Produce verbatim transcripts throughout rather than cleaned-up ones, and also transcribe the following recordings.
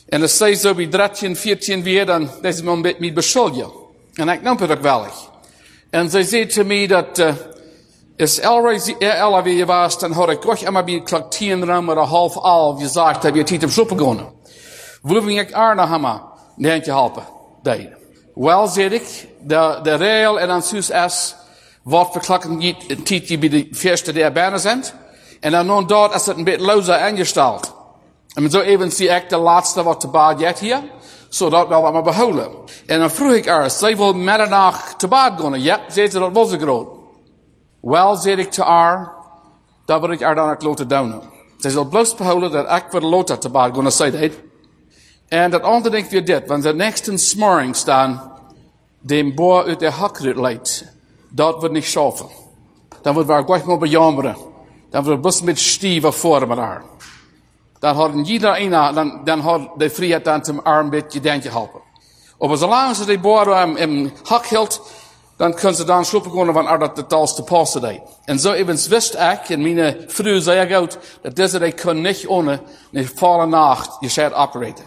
En als zij zo bij dertien, veertien weer, dan is ze met mij beschuldigen. En ik nam het ook wel. En zij zei te mij dat, uh, is elke weer was, dan had ik toch immer bij klok tien rum of half elf gezegd, dat je tijd op shoppen gaan. Hoe ben ik er naar hem? Nee, je helpen. Nee. Wel, zei ik, de, de rail en dan zus is, wat voor klokken niet, tijd je bij de eerste der bijna zijn. En dan nog dort is het een beetje lozer ingesteld. En zo even zie ik de laatste wat te bad jet hier, zodat we allemaal behouden. En dan vroeg ik haar, zij wil middernacht te bad gaan. Ja, zei ze, dat was ik groot. Wel, zei ik te haar, dat wil ik haar dan ook laten doen. Zij zal bloos behouden dat ik voor de loten te bad gaan, zei dat. En dat andere denk ik dit, want de nächsten smorning staan, dem boer uit de hakrit leidt, dat wordt niet schaffen. Dan wordt we gleich maar bejammeren. Dan wordt we met stieven voor met haar. Dan had iedereen, dan, dan had de vrijheid dan hem arm een beetje denkje helpen. Maar zolang ze die boer um, im hak hield, dan kunnen ze dan slopen gaan van er dat het als te passen deed. En zo even wist ik, en mijn vrouw zei ook, dat deze die kon niet ohne een volle nacht je schijt operaten.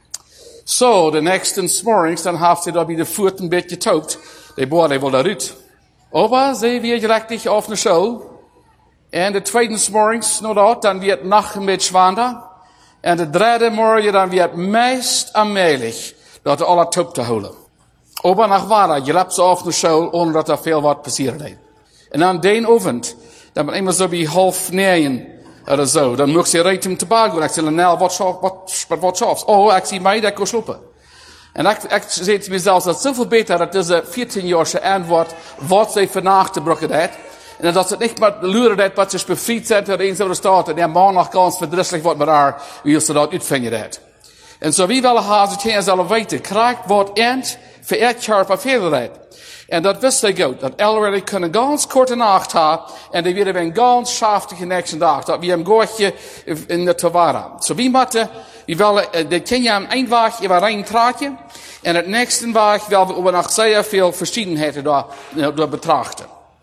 Zo, de nächsten morgens, dan heeft ze daar bij de voet een beetje toopt. Die boer die wil daaruit. Maar ze weer richtig auf de show. En de tweede morgens, nou dat, dan weer het nacht een beetje zwaarder. En de derde morgen, dan weer het meest aanmelig, dat er alle top te houden. Maar nach waar, je loopt zo auf de show, ohne dat er veel wat passieren deed. En dan de avond, dan ben ik immer zo bij half negen, oder zo, dan mocht ze rijden te bad gaan. Ik zei, nou, wat schaf, wat, wat schafs? Oh, ik zie mij, dat ik slopen. En ik, ik zei te mezelf, dat is zoveel beter, dat deze veertien-jarige antwoord, wat ze vannacht te brokken deed. En dat het niet maar luren deed, wat ze bevriend zijn, dat eens over de staat, en dan maandag ganz verdrisselijk wordt met haar, wie ze dat uitvinden deed. En zo wie willen haar, ze kunnen zelf weten, krijgt wat eind, voor het jaar per verder deed. En dat wist hij goed, dat elke kunnen ganz korte nacht hebben, en die weer een ganz schaftige nächste dag, dat we hem gootje in de Tawara. Zo wie moeten, we willen, de ken je een eindweg, je wil een traatje, en het nächste weg willen we over nog zeer veel verschiedenheden door, door betrachten.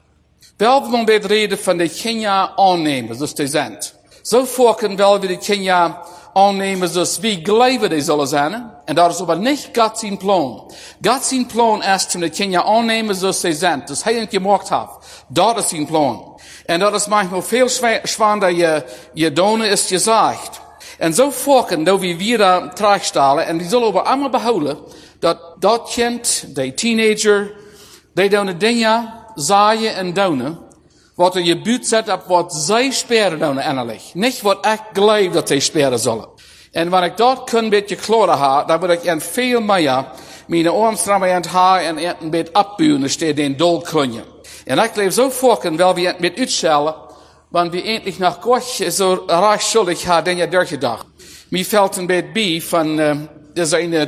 Wel we dan bij de reden van de Kenia aannemers, dus die zijn. Zo voorken willen we de Kenia aannemers, dus wie geloven die zullen zijn. En dat is aber niet God zijn plan. God zijn plan is om de Kenia aannemers, dus die zijn. Dus hij het gemaakt heeft. Dat is zijn plan. En dat is manchmal veel zwaarder je, je donen is gezegd. En zo voorken dat we weer terugstellen, en die zullen we allemaal behouden, dat dat kind, die teenager, die doen de dingen, zaaien en doen, wat er je buurt zet op wat zij speren doen innerlijk. Niet wat ik geloof dat zij speren zullen. En wanneer ik dat kan een beetje klaren heb, dan word ik en veel meer mijn armstrammen aan het haar en een beetje opbuwen, dan steeds den dol kunnen. En ik leef zo voorken, wel we het met uitstellen, want we eindelijk nog Gott zo raar schuldig had dan je doorgedacht. Mij fällt een beetje bij van, uh, er zijn een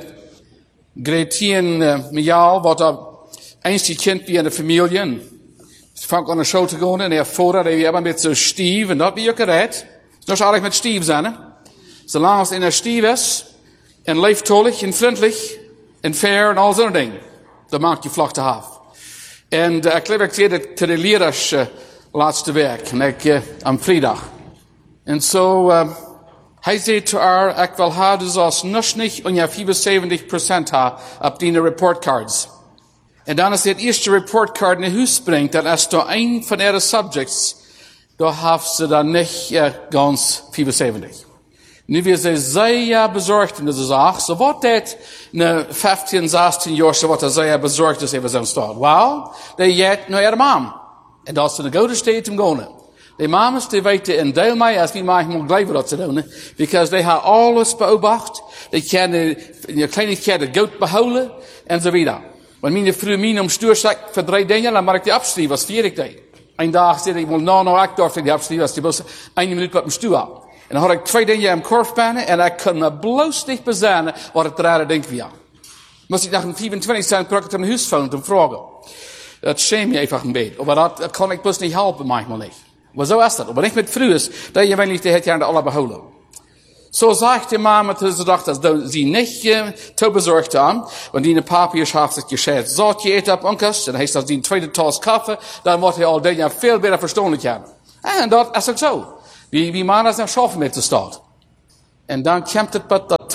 Gretien uh, Miaal, wat er eens die kind wie in de familie. En vangt aan de show te gaan en hij voordat hij hebben met zo stief en dat wie je gered. Dat is eigenlijk met stief zijn, hè. Zolang als in er stief is, en leeftolig en vriendelijk, en fair en al zo'n dingen, dan maakt je vlak te af. En uh, ik leef ik zei te de leraars uh, laatste week, en ik, uh, am vrijdag. En zo, uh, hij zei te haar, ik wil haar dus als nusnig en ja vijfenzeventig procent haar op die reportcards. En dan is het eerste reportcard naar huis brengt, dan is er een van ihre subjects, dan heeft ze dan niet uh, ganz vijfenzeventig. Nu weer ze zeer bezorgd in deze zaak. Zo wat dat na vijftien, zestien jaar, zo wat er zeer bezorgd is over zo'n staat. Wel, die jet naar ihre mam. En dat is de goede steed om gaan. Die mamas, die weten in deel mij, als wie manchmal geloven dat ze doen, because die hebben alles beobacht. Die kunnen je kleinigheden goed behouden, en zo weer. Want mijn vrouw mij om stuur zegt voor drie dingen, dan mag ik die afschrijven, als vier ik deed. Een dag zei ik, well, nou, nou, ik durf die afschrijven, als die bus een minuut op mijn stoel had. En dan had ik twee dingen in korf binnen, en ik kon me bloos niet bezinnen wat het rare ding was. Moest ik nach vijfentwintig zijn, kon ik het aan mijn huis phone te vragen. Dat schämt je even een beetje. Maar dat kan ik dus niet helpen, manchmal niet. Maar zo is dat. Maar niet met vrouw is, dat je wel niet de het jaar alle behouden. Zo zegt die mama toen ze dacht, dat sie niet uh, te bezorgd aan, want die papier heeft zich gezegd, zat je eten op onkus, dan heeft dat die tweede tas koffie, dan wordt hij al dingen veel beter verståelig hebben. En dat is ook zo. Wie, wie mannen zijn schaffen met de staat. En dan komt het met dat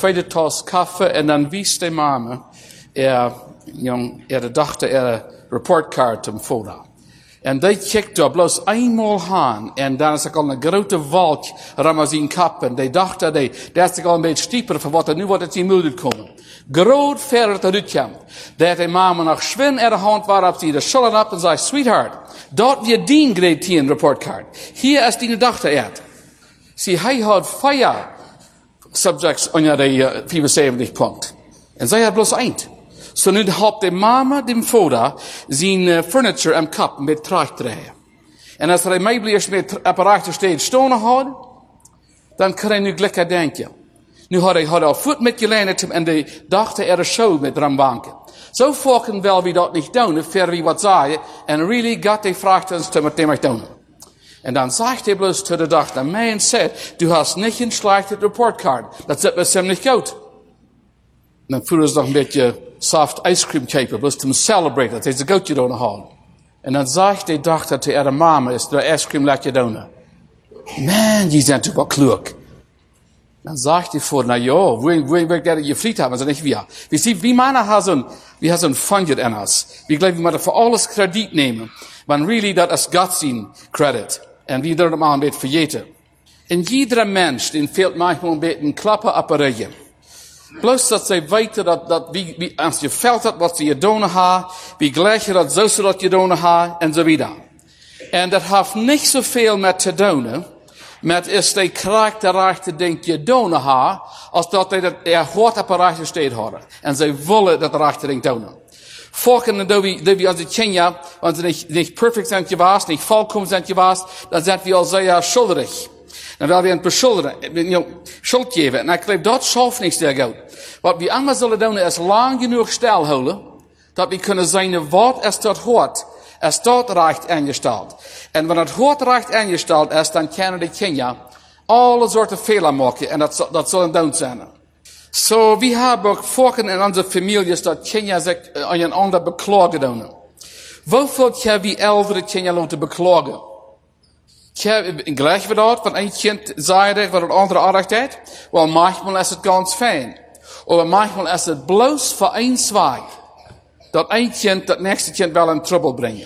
tweede tas koffie en dan wies de mama er, jong, er de dachte er reportkaart hem voor. En die kijkt daar bloos eenmaal aan. En dan is er al een grote wolk rond zijn kop. En die dacht dat hij, dat is al een beetje stieper van wat er nu wordt het in moet komen. Groot verder te uitkomt. Dat die mama nog schwin in de hand waarop ze de schulden op en zei, sweetheart, dat weer dien grade tien reportkaart. Hier is die dachte uit. Zie, hij had vijf subjects onder de uh, vijfenzeventig punt. En zij had bloos eind. So nu helpt de mama dem vader zijn uh, furniture am kap met traagdraaien. En als er een meubeliers met apparaten steeds stonen had, dan kan hij nu gelukkig denken. Nu had hij, had hij al voet met geleend en de dachte er een show met rambanken. Zo volken wel wie dat niet doen, ver wie wat zei, en really got de vraagtens te met dem doen. En dan zegt hij bloos te de dag, de man zegt, du hast niet een slechte reportkaart. Dat zit me ziemlich goed. En dan voeren ze nog een beetje soft ice cream cake, bloos te celebrate, dat is een goedje doen halen. En dan zegt de dochter te haar mama, is de ice cream lekker doen. Man, je bent toch wel klug. Dan zegt hij voor, nou ja, wie, wie, wie gaat je friet hebben? Dan zeg ik, ja. We zien, wie mannen hebben zo'n, we hebben zo'n fundje in ons. We geloven, we moeten voor alles krediet nemen. Want really, dat is God zijn credit. En wie er maar een beetje vergeten. En iedere mens, die veelt manchmal een beetje klappen op een rugje. Bloos dat zij weten dat, dat wie, wie, als je veld hebt wat ze je doen hebben, wie gelijk je dat zo ze dat je doen hebben, en zo wieder. En dat heeft niet zoveel met te doen, met is de karakterrechte denk je doen hebben, als dat hij dat er hoort op een rechte steed houden. En zij willen dat rechte ding doen. Volken, dat we als het Kenia, want ze niet, niet perfect zijn geweest, niet volkomen zijn geweest, dan zijn we al zeer schuldig. Dan willen we een beschuldigen, schuld geven. En ik geloof dat zelf niet zeer goed. Wat we allemaal zullen doen is lang genoeg stilhouden, dat we kunnen zijn wat is dat hoort, is dat recht ingesteld. En wanneer het hoort recht ingesteld is, dan kunnen de Kenia alle soorten fehler maken. En dat, dat zullen doen zijn. So, we hebben ook volken in onze families dat Kenia zich aan een ander beklagen doen. Hoeveel keer we eldere Kenia laten beklagen? Gleich we dat, van een kind zei wat het andere aandacht heeft. Wel, manchmal is het ganz fijn. Of manchmal is het bloos voor een zwaai. Dat een kind dat nächste kind wel in trouble brengen.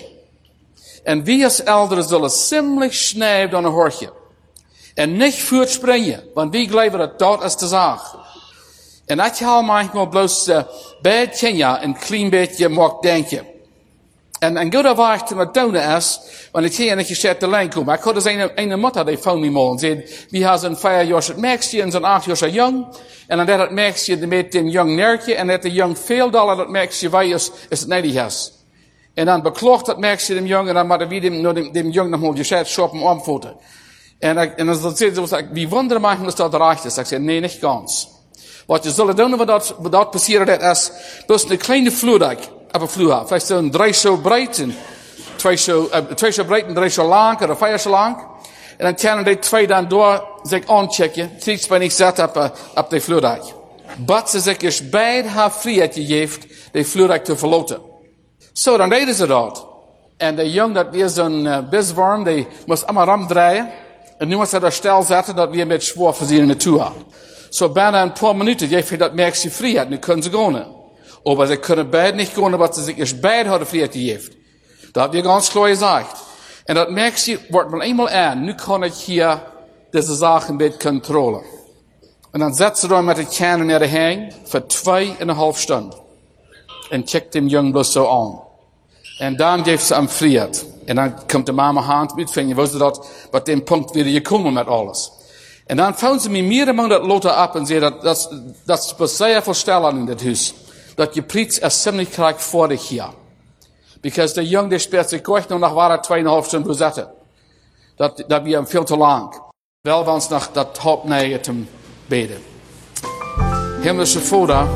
En wie als elderen zullen ziemlich snel dan een hoortje. En niet voortspringen, want wie geloven dat dat is de zaak. En dat je al manchmal bloos uh, bij Kenia een klein beetje mag denken. En een goede weg te met doen is, want ik zie dat je zet de lijn komen. Ik had dus een, een moeder die van me mal en zei, wie has een vijf jaar het meisje en zo'n acht jaar jong. En dan dat het meisje met een jong nertje en dat de jong veel dollar dat meisje wij is, is het niet has. En dan beklaagt dat meisje dem jong en dan moet we dem, dem, dem jong nog mal gezet shoppen omvoeten. En, en dan zei ze, wie wonderen mij dat dat recht is. Ik zei, nee, niet ganz. Wat je zullen doen, wat dat, wat dat passieren dat is, dus een kleine vloerdijk. Op een vloer. Vielleicht zo'n drie zo breed en twee zo, uh, twee zo breed en drie zo lang, of vijf zo lang. En dan kunnen die twee dan door zich aanchecken, steeds bij niet zet op, uh, op de vloerdijk. Wat ze zich is beide haar vrijheid geeft, de vloerdijk te verlaten. Zo, so, dan deden ze dat. En de jong, dat weer zo'n uh, bisworm, die moest allemaal ramdraaien. En nu moest ze daar stil zetten, dat weer met zwaar voorzien naartoe had. Zo, so, bijna een paar minuten, geeft hij dat merkt ze vrijheid, nu kunnen ze gaan. Aber sie können beide nicht gehen, was sie sich erst beide hadden Freiheit gegeben. Dat heb je ganz klar gesagt. En dat merkt je, wordt man eenmaal aan. Nu kan ik hier deze zaken met controle. En dan zet ze dan met de kanon naar de hang voor twee en een half stunden. En kijkt dem jong bloos zo aan. En dan geeft ze hem vrijheid. En dan komt de mama hand met van je wist dat, wat dem punt weer je komen met alles. En dan vouwen ze me meer dan dat loten op en zeggen dat dat is zeer veel stellen in dit huis. Dat je preach is ziemlich krijg voor dich hier. Because de jong die speelt zich kort nog waar tweeënhalf stunden zetten. Dat, dat we hem veel te lang. Wel we ons nog dat hoop neigen te beden. Himmlische Vader,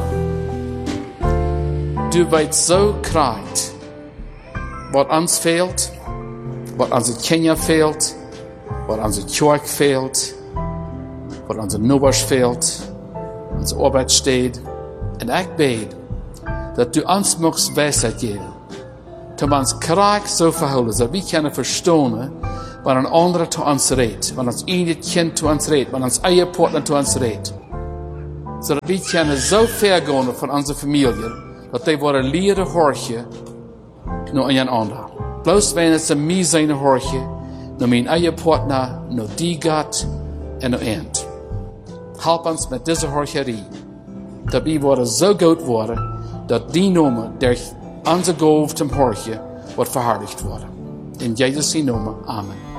du weet zo krijgt wat ons fehlt, wat onze Kenia fehlt, wat onze kerk fehlt, wat onze nubers fehlt, onze arbeid steht. En ik bid dat du ons mocht wijsheid geven. Om ons kracht zo verhouden, dat we kunnen verstaan wat een ander te ons redt, wat ons eigen kind te ons redt, wat ons eigen partner te ons redt. Zodat we kunnen zo ver gaan van onze familie, dat die worden leren horen naar een ander. Bloos wanneer ze mij zijn horen, naar mijn eigen partner, naar die gaat en naar eind. Help ons met deze horcherie, dat we worden zo goed worden, dat die naam door onze golf te horen wordt verherrlicht worden. In Jezus' naam, amen.